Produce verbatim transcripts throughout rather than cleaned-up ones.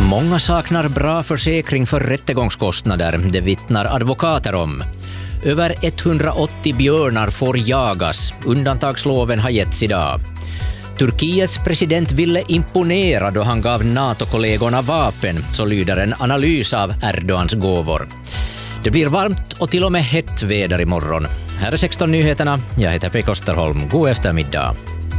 Många saknar bra försäkring för rättegångskostnader, det vittnar advokater om. Över etthundraåttio björnar får jagas. Undantagsloven har getts idag. Turkiets president ville imponera då han gav NATO-kollegorna vapen, så lyder en analys av Erdogans gåvor. Det blir varmt och till och med hett väder imorgon. Här är sexton nyheterna. Jag heter Pekka Osterholm. God eftermiddag.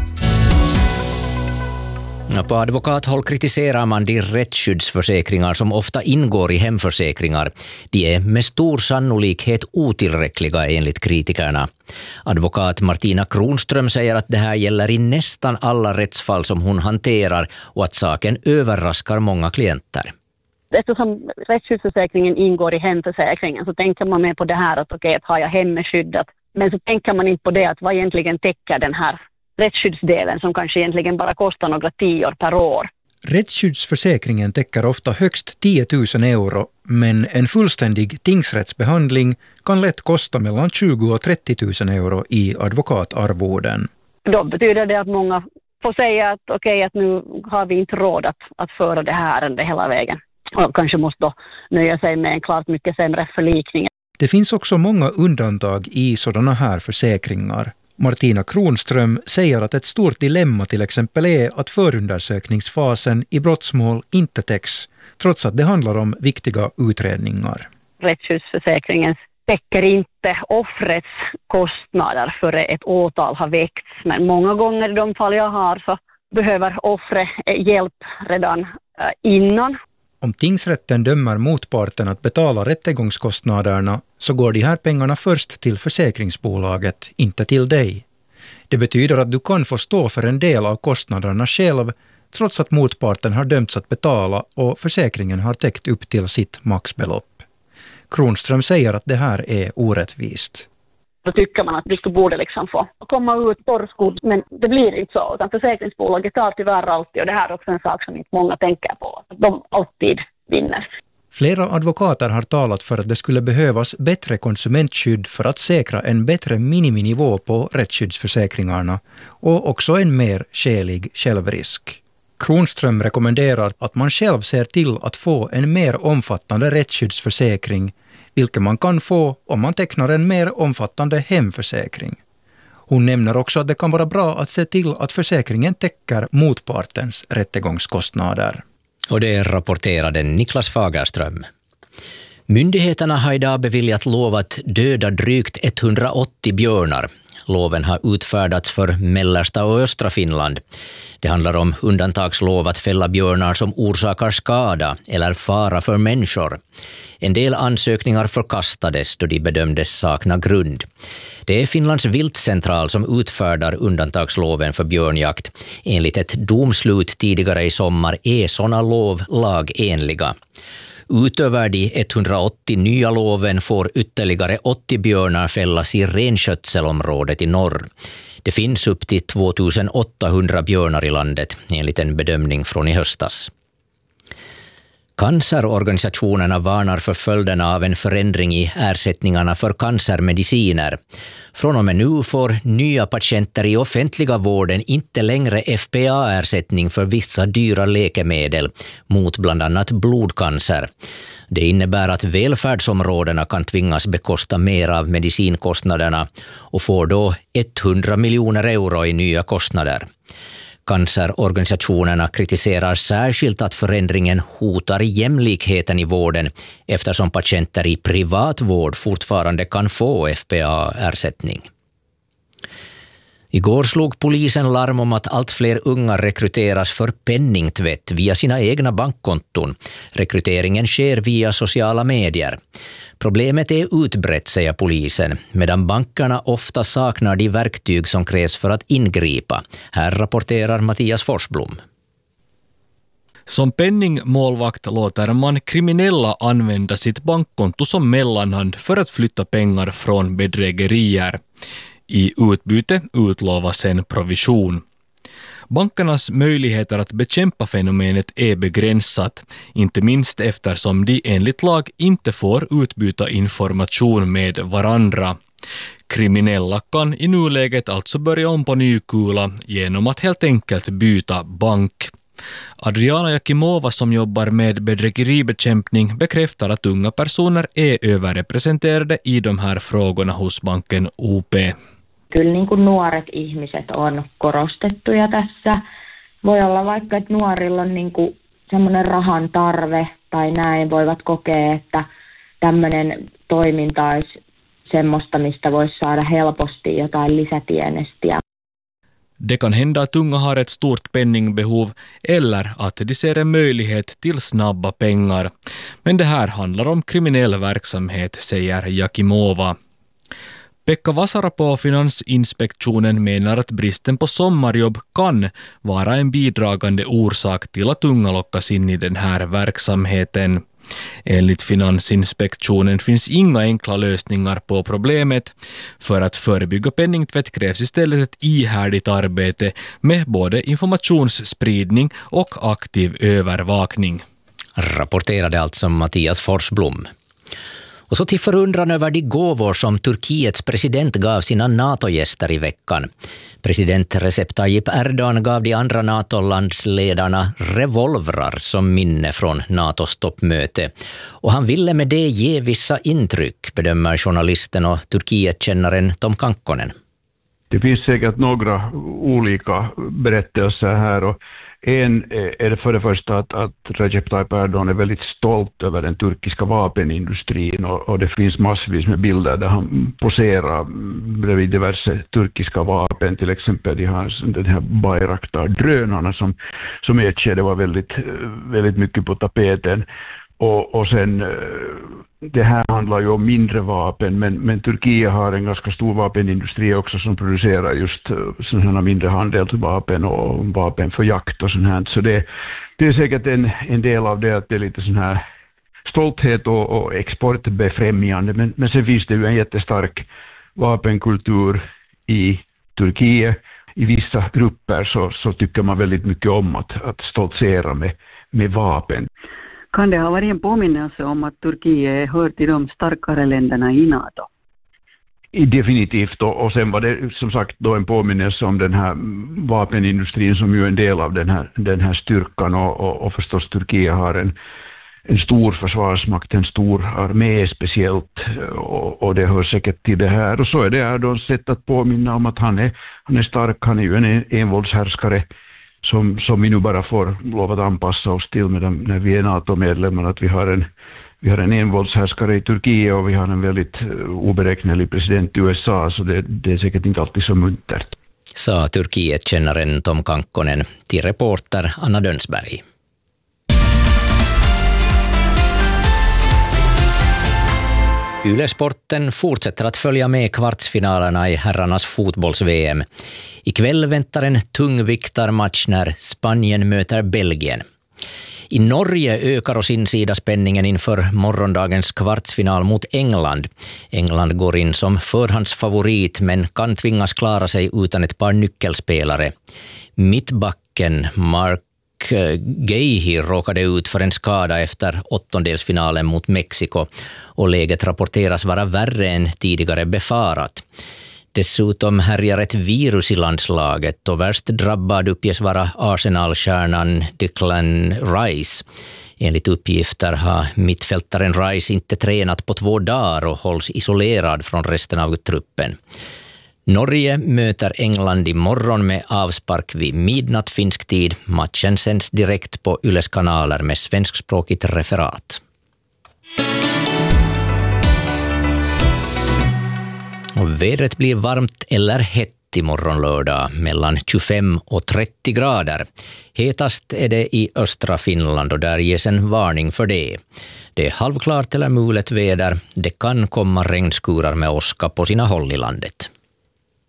På advokathåll kritiserar man de rättsskyddsförsäkringar som ofta ingår i hemförsäkringar. De är med stor sannolikhet otillräckliga enligt kritikerna. Advokat Martina Kronström säger att det här gäller i nästan alla rättsfall som hon hanterar och att saken överraskar många klienter. Eftersom rättsskyddsförsäkringen ingår i hemförsäkringen så tänker man med på det här att okej, att har jag hemmet skyddat. Men så tänker man inte på det att vad egentligen täcker den här rättsskyddsdelen som kanske egentligen bara kostar några tior per år. Rättsskyddsförsäkringen täcker ofta högst tio tusen euro, men en fullständig tingsrättsbehandling kan lätt kosta mellan tjugo och trettio tusen euro i advokatarvoden. Då betyder det att många får säga att okej, att nu har vi inte råd att, att föra det här ärendet hela vägen. Och kanske måste då nöja sig med en klart mycket sämre förlikning. Det finns också många undantag i sådana här försäkringar. Martina Kronström säger att ett stort dilemma till exempel är att förundersökningsfasen i brottsmål inte täcks, trots att det handlar om viktiga utredningar. Rättsskyddsförsäkringen täcker inte offrets kostnader för ett åtal har väckts, men många gånger i de fall jag har så behöver offret hjälp redan innan. Om tingsrätten dömer motparten att betala rättegångskostnaderna så går de här pengarna först till försäkringsbolaget, inte till dig. Det betyder att du kan få stå för en del av kostnaderna själv trots att motparten har dömts att betala och försäkringen har täckt upp till sitt maxbelopp. Kronström säger att det här är orättvist. Då tycker man att du ska borde liksom få komma ut torrskodd, men det blir inte så. Utan försäkringsbolaget tar tyvärr alltid, och det här är också en sak som inte många tänker på, att de alltid vinner. Flera advokater har talat för att det skulle behövas bättre konsumentskydd för att säkra en bättre miniminivå på rättsskyddsförsäkringarna och också en mer skälig självrisk. Kronström rekommenderar att man själv ser till att få en mer omfattande rättsskyddsförsäkring, vilket man kan få om man tecknar en mer omfattande hemförsäkring. Hon nämner också att det kan vara bra att se till att försäkringen täcker motpartens rättegångskostnader. Och det rapporterade Niklas Fagerström. Myndigheterna har idag beviljat lov att döda drygt etthundraåttio björnar. Loven har utfärdats för mellersta och östra Finland. Det handlar om undantagslov att fälla björnar som orsakar skada eller fara för människor. En del ansökningar förkastades då de bedömdes sakna grund. Det är Finlands viltcentral som utfärdar undantagsloven för björnjakt. Enligt ett domslut tidigare i sommar är sådana lov lagenliga. Utöver de etthundraåttio nya loven får ytterligare åttio björnar fällas i renskötselområdet i norr. Det finns upp till tvåtusenåttahundra björnar i landet, enligt en bedömning från i höstas. Cancerorganisationerna varnar för följderna av en förändring i ersättningarna för cancermediciner. Från och med nu får nya patienter i offentliga vården inte längre F P A-ersättning för vissa dyra läkemedel mot bland annat blodcancer. Det innebär att välfärdsområdena kan tvingas bekosta mer av medicinkostnaderna och får då hundra miljoner euro i nya kostnader. Cancerorganisationerna kritiserar särskilt att förändringen hotar jämlikheten i vården eftersom patienter i privat vård fortfarande kan få F P A-ersättning. Igår slog polisen larm om att allt fler unga rekryteras för penningtvätt via sina egna bankkonton. Rekryteringen sker via sociala medier. Problemet är utbrett, säger polisen, medan bankerna ofta saknar de verktyg som krävs för att ingripa. Här rapporterar Mattias Forsblom. Som penningmålvakt låter man kriminella använda sitt bankkonto som mellanhand för att flytta pengar från bedrägerier. I utbyte utlovas en provision. Bankernas möjligheter att bekämpa fenomenet är begränsat, inte minst eftersom de enligt lag inte får utbyta information med varandra. Kriminella kan i nuläget alltså börja om på ny kula genom att helt enkelt byta bank. Adriana Jakimova som jobbar med bedrägeribekämpning bekräftar att unga personer är överrepresenterade i de här frågorna hos banken O P. Kyllä niin kuin nuoret ihmiset on korostettuja tässä. Voi olla vaikka, että nuorilla on niin kuin semmoinen rahan tarve tai näin, voivat kokea, että tämmöinen toiminta olisi semmoista, mistä voisi saada helposti jotain lisätienestiä. Det kan hända att unga har ett stort penningbehov eller att de ser en möjlighet till snabba pengar. Men det här handlar om kriminell verksamhet, säger Jakimova. Pekka Vasara på Finansinspektionen menar att bristen på sommarjobb kan vara en bidragande orsak till att unga lockas in i den här verksamheten. Enligt Finansinspektionen finns inga enkla lösningar på problemet. För att förebygga penningtvätt krävs istället ett ihärdigt arbete med både informationsspridning och aktiv övervakning. Rapporterade alltså Mattias Forsblom. Och så till förundran över de gåvor som Turkiets president gav sina NATO-gäster i veckan. President Recep Tayyip Erdogan gav de andra NATO-landsledarna revolvrar som minne från NATOs toppmöte. Och han ville med det ge vissa intryck, bedömer journalisten och Turkiet-kännaren Tom Kankkonen. Det finns säkert några olika berättelser här, och en är det för det första att, att Recep Tayyip Erdogan är väldigt stolt över den turkiska vapenindustrin, och, och det finns massvis med bilder där han poserar bredvid diverse turkiska vapen, till exempel de har den här Bayraktar-drönarna som, som i ett skede var väldigt, väldigt mycket på tapeten. Och, och sen, det här handlar ju om mindre vapen, men, men Turkiet har en ganska stor vapenindustri också som producerar just sådana mindre handelsvapen och vapen för jakt och sånt här. Så det, det är säkert en, en del av det, att det är lite sån här stolthet och, och exportbefrämjande, men, men sen finns det ju en jättestark vapenkultur i Turkiet. I vissa grupper så, så tycker man väldigt mycket om att, att stoltsera med, med vapen. Kan det ha varit en påminnelse om att Turkiet hör till de starkare länderna i NATO? Definitivt, och sen var det som sagt då en påminnelse om den här vapenindustrin som ju är en del av den här, den här styrkan, och, och, och förstås Turkiet har en, en stor försvarsmakt, en stor armé speciellt, och, och det hör säkert till det här. Och så är det här då ett sätt att påminna om att han är, han är stark, han är ju en envåldshärskare som, som vi nu bara får lov att anpassa oss till medan, när vi är NATO-medlemmar, att vi har en Vi har en envåldshärskare i Turkiet och vi har en väldigt oberäknelig president i U S A, så det, det är säkert inte alltid så muntert. Sa Turkiet-kännaren Tom Kankkonen till reporter Anna Dönsberg. Yle-sporten fortsätter att följa med kvartsfinalerna i herrarnas fotbolls-V M. Ikväll väntar en tungviktarmatch när Spanien möter Belgien. I Norge ökar å sin sida spänningen inför morgondagens kvartsfinal mot England. England går in som förhandsfavorit men kan tvingas klara sig utan ett par nyckelspelare. Mittbacken Mark Gahey råkade ut för en skada efter åttondelsfinalen mot Mexiko och läget rapporteras vara värre än tidigare befarat. Dessutom härjar ett virus i landslaget och värst drabbad uppges vara Arsenal-stjärnan Declan Rice. Enligt uppgifter har mittfältaren Rice inte tränat på två dagar och hålls isolerad från resten av truppen. Norge möter England imorgon med avspark vid midnatt finsk tid. Matchen sänds direkt på Yles kanaler med svenskspråkigt referat. Och vädret blir varmt eller hett imorgon lördag mellan tjugofem och trettio grader. Hetast är det i östra Finland och där ges en varning för det. Det är halvklart eller mulet väder. Det kan komma regnskurar med åska på sina håll i landet.